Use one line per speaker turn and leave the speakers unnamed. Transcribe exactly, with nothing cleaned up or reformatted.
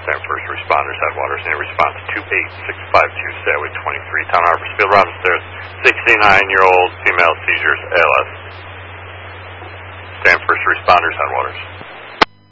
San First Responders Headwaters. In response, two eight six five two, Stairway twenty-three, Town Harborsfield, Robin Stairs, sixty-nine-year-old female seizures, A L S. San First Responders Headwaters.